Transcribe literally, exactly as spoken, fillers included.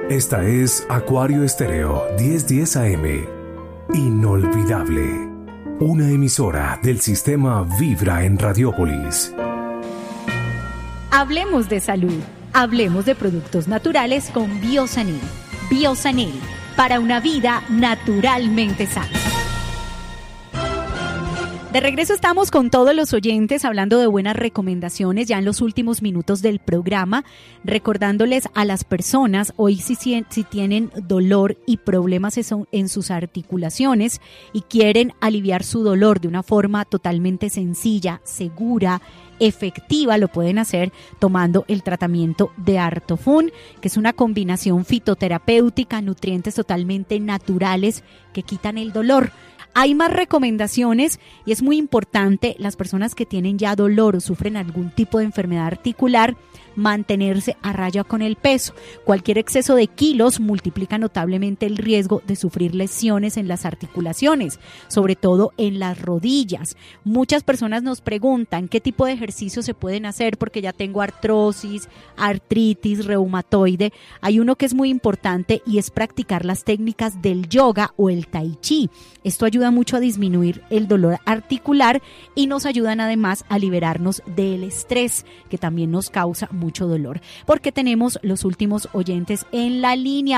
Esta es Acuario Estéreo diez diez A M. Inolvidable. Una emisora del sistema Vibra en Radiópolis. Hablemos de salud. Hablemos de productos naturales con Biosanil. Biosanil, para una vida naturalmente sana. De regreso estamos con todos los oyentes hablando de buenas recomendaciones ya en los últimos minutos del programa, recordándoles a las personas hoy si, si tienen dolor y problemas en sus articulaciones y quieren aliviar su dolor de una forma totalmente sencilla, segura, efectiva, lo pueden hacer tomando el tratamiento de Artofun, que es una combinación fitoterapéutica, nutrientes totalmente naturales que quitan el dolor. Hay más recomendaciones y es muy importante las personas que tienen ya dolor o sufren algún tipo de enfermedad articular mantenerse a raya con el peso. Cualquier exceso de kilos multiplica notablemente el riesgo de sufrir lesiones en las articulaciones, sobre todo en las rodillas. Muchas personas nos preguntan qué tipo de ejercicios se pueden hacer porque ya tengo artrosis, artritis, reumatoide. Hay uno que es muy importante y es practicar las técnicas del yoga o el tai chi. Esto ayuda mucho a disminuir el dolor articular y nos ayudan además a liberarnos del estrés que también nos causa mucho dolor, porque tenemos los últimos oyentes en la línea.